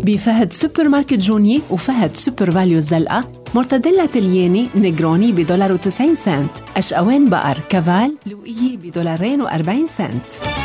بفهد سوبر ماركت جوني وفهد سوبر فاليو الزلقة. مرتديلا تلياني نيجروني $1.90. أشقوان بقر كفال لوقية $2.40.